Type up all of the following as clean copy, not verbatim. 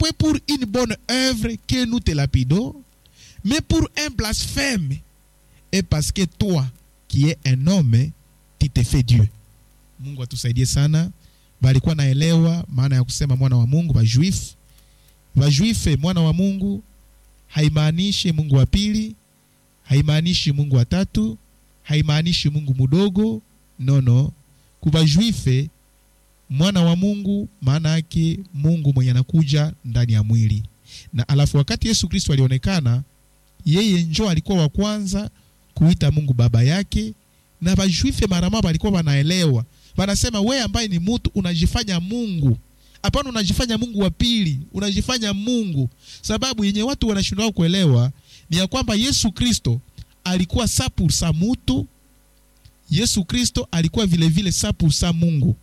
point pour une bonne œuvre que nous te lapidons, mais pour un blasphème, et parce que toi, qui es un homme, tu te fais Dieu. Mungu atusaidie sana. Balikuwa naelewa maana ya kusema mwana wa Mungu. Wajuife mwana wa Mungu haimaanishi Mungu wa pili, haimaanishi Mungu wa tatu, haimaanishi Mungu mdogo. No. Kubajuife mwana wa Mungu maana yake Mungu mwenye anakuja ndani ya mwili. Na alafu wakati Yesu Kristo alionekana, yeye njoo alikuwa wa kwanza kuita Mungu baba yake. Na bajuife marama walikuwa wanaelewa. Wanasema wewe ambaye ni mtu unajifanya Mungu. Hapana, unajifanya Mungu wa pili, unajifanya Mungu. Sababu yenye watu wanashindwa kuelewa ni ya kwamba Yesu Kristo alikuwa 100% mtu. Yesu Kristo alikuwa vile vile 100% Mungu.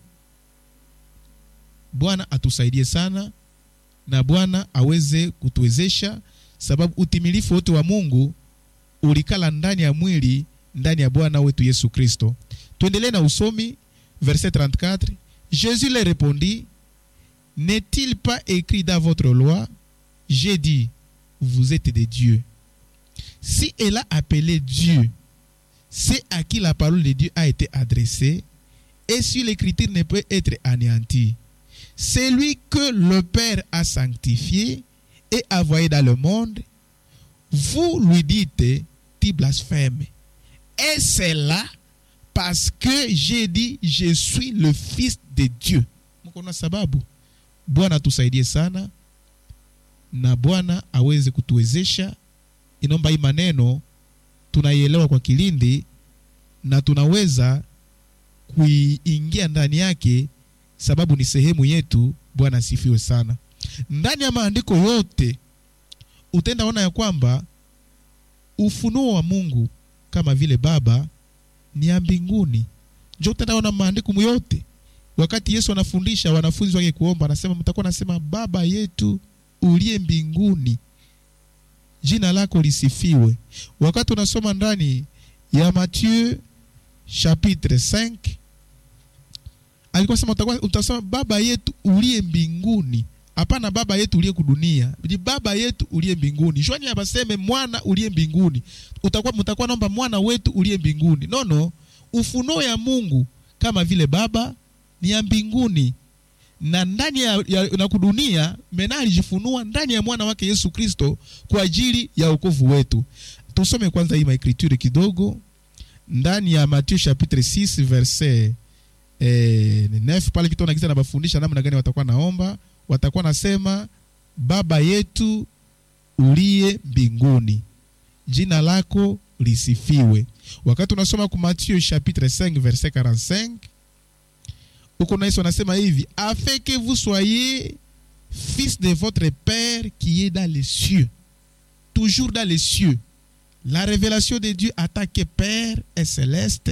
Bwana atusaidie sana na Bwana aweze kutuwezesha, sababu utimilifu wote wa Mungu ulikala ndani ya mwili, ndani ya Bwana wetu Yesu Kristo. Tuendelee na usomi verset 34. Jésus leur répondit: N'est-il pas écrit dans votre loi, j'ai dit, vous êtes des dieux? Si elle a appelé Dieu, c'est à qui la parole de Dieu a été adressée, et si l'écriture ne peut être anéantie. Celui que le Père a sanctifié et envoyé dans le monde, vous lui dites, tu blasphèmes. Et c'est là parce que j'ai dit, je suis le Fils de Dieu. Mkona sababu. Bwana tusaidie sana na Bwana aweze kutuwezesha. Inomba hii maneno tunaielewa kwa kilindi na tunaweza kuingia ndani yake, sababu ni sehemu yetu. Bwana asifiwe sana. Ndani ya maandiko yote utenda ona ya kwamba ufunuo wa Mungu kama vile baba ni ya mbinguni. Njoo utenda ona maandiko yote. Wakati Yesu anafundisha wanafunzi wake kuomba, anasema mtakuwa nasema baba yetu uliye mbinguni, jina lako lisifiwe. Wakati unasoma ndani ya Matthieu chapitre 5, alikuwa sema utasema baba yetu uliye mbinguni. Hapana baba yetu uliye kudunia, ni baba yetu uliye mbinguni. Shwani abaseme mwana uliye mbinguni. Mtakuwa naomba mwana wetu uliye mbinguni. No. Ufunuo ya Mungu kama vile baba ni ya mbinguni. Na ndani ya kudunia mena alijifunua ndani ya mwana wake Yesu Kristo kwa ajili ya wokovu wetu. Tusome kwanza hii maekriture kidogo ndani ya Matthieu chapitre 6 verset 9. Pale kitu anagiza na bafundisha namna gani watakuwa naomba. Watakuwa nasema baba yetu uliye mbinguni, jina lako lisifiwe. Wakati unasoma kwa Matthieu chapitre 5 verset 45, uko na Yesu anasema hivi: afin que vous soyez fils de votre Père qui est dans les cieux. Toujours dans les cieux. La révélation de Dieu en tant que Père est céleste.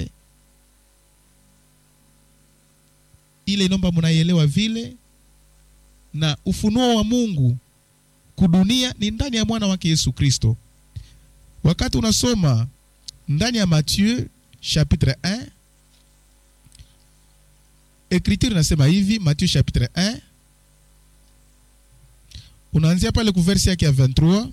Ile nomba mnaielewa vile. Na ufunuo wa Mungu kudunia ni ndani ya mwana wake Yesu Kristo. Wakati unasoma ndani ya Matthieu chapitre 1, écriture nasema hivi, Matthieu chapitre 1, unaanzia pale ku verset yake ya 23.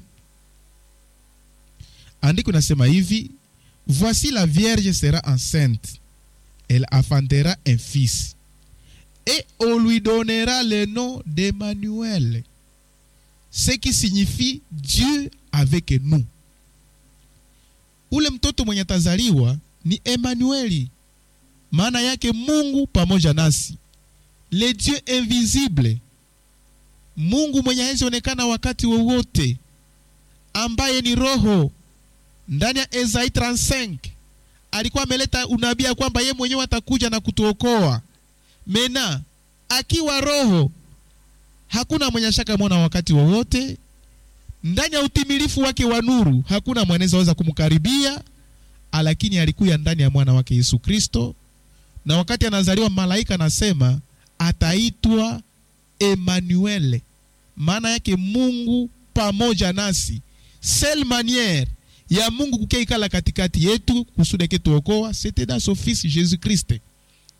Andiko nasema hivi: voici la vierge sera enceinte, elle enfantera un fils, et on lui donnera le nom d'Emmanuel, ce qui signifie Dieu avec nous. Ule mtoto mwenye tazaliwa ni Emmanueli, maana yake Mungu pamoja nasi. Le Dieu invisible, Mungu mwenye haonekana wakati wowote, ambaye ni roho. Ndani ya Isaia 35 alikuwa ameleta unabii kwamba yeye mwenyewe atakuja na kutuokoa. Mena akiwa roho, hakuna mwenye shaka muona wakati wowote. Ndani ya utimilifu wake wa nuru hakuna mweneza weza kumkaribia, lakini alikuwa ndani ya mwana wake Yesu Kristo. Na wakati anazaliwa, malaika anasema ataitwa Emmanuel, maana yake Mungu pamoja nasi. Seule manière ya Mungu kukeikala katikati yetu kusudi ke tuokoa, c'était dans son fils Jésus Christ.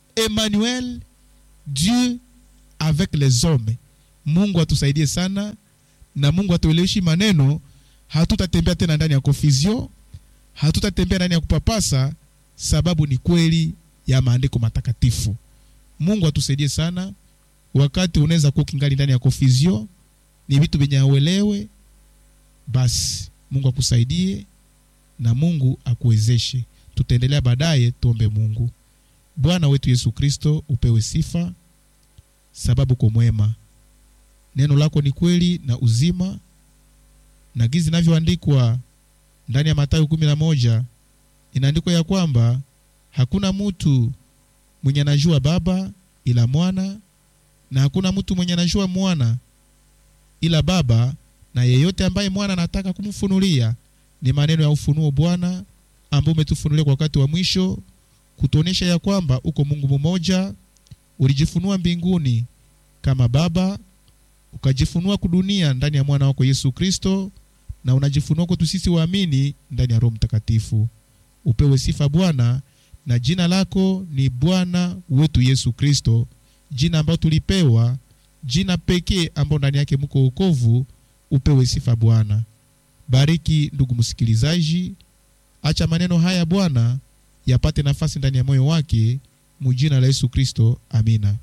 Emmanuel, Dieu avec les hommes. Mungu atusaidie sana na Mungu atueleweshe maneno, hatutatembea tena ndani ya confusion, hatutatembea ndani ya kupapasa, sababu ni kweli ya maandiko matakatifu. Mungu atusaidie sana. Wakati unaweza kuwa kingali ndani ya confusion, ni vitu vyenye uelewe, basi Mungu akusaidie na Mungu akuwezeshe. Tutaendelea baadaye, tuombe Mungu. Bwana wetu Yesu Kristo, upewe sifa, sababu kwa mwema. Neno lako ni kweli na uzima, na gizi ninavyoandikwa ndani ya Mathayo 11, inaandikwa ya kwamba hakuna mtu mwenye anajua Baba ila Mwana, na hakuna mtu mwenye anajua Mwana ila Baba, na yeyote ambaye Mwana anataka kumfunulia. Ni maneno ya ufunuo Bwana ambao umetufunulia kwa wakati wa mwisho, kutuonesha ya kwamba uko Mungu mmoja, ulijifunua mbinguni kama Baba, ukajifunua kudunia ndani ya mwana wako Yesu Kristo, na unajifunua kwetu sisi waamini ndani ya Roho Mtakatifu. Upewe sifa Bwana, na jina lako ni Bwana wetu Yesu Kristo, jina ambalo tulipewa, jina pekee ambalo ndani yake mko wokovu. Upewe sifa Bwana. Bariki ndugu msikilizaji, acha maneno haya Bwana yapate nafasi ndani ya moyo wake, mujina la Yesu Kristo. Amina.